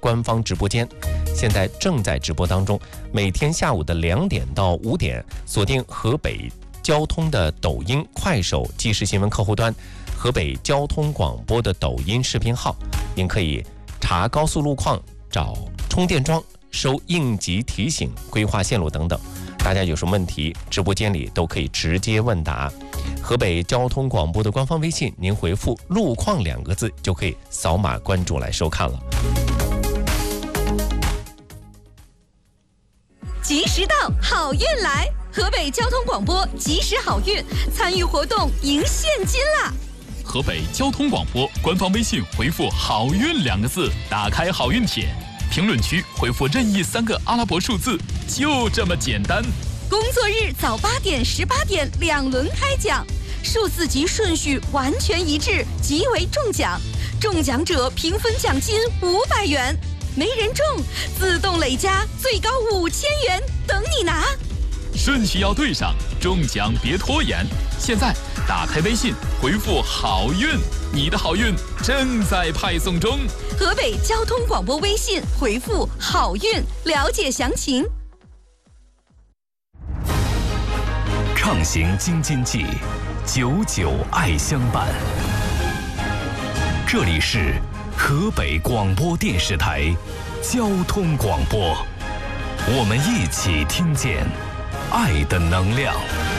官方直播间，现在正在直播当中。每天下午的2点到5点，锁定河北交通的抖音、快手即时新闻客户端，河北交通广播的抖音视频号，您可以查高速路况、找充电桩、收应急提醒、规划线路等等。大家有什么问题，直播间里都可以直接问答。河北交通广播的官方微信，您回复“路况”2个字就可以扫码关注来收看了。 及时到，好运来！河北交通广播及时好运，参与活动赢现金啦！ 河北交通广播官方微信回复“好运”2个字，打开好运帖，评论区回复任意3个阿拉伯数字，就这么简单。 工作日早8点、18点2轮开奖，数字及顺序完全一致，即为中奖。中奖者平分奖金500元，没人中自动累加最高5000元，等你拿。 顺序要对上，中奖别拖延。现在打开微信回复“好运”，你的好运正在派送中。 河北交通广播微信回复“好运”，了解详情。 畅行京津冀，久久爱相伴。这里是河北广播电视台交通广播，我们一起听见爱的能量。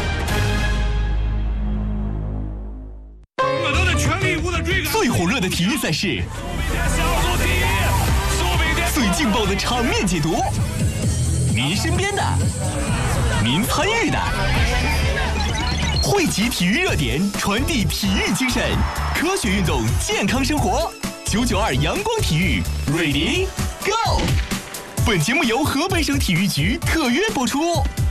我都在全力以赴的追赶。 最火热的体育赛事，最劲爆的场面解读，您身边的，您参与的，汇集体育热点，传递体育精神，科学运动，健康生活。992阳光体育 ，Ready Go！ 本节目由河北省体育局特约播出。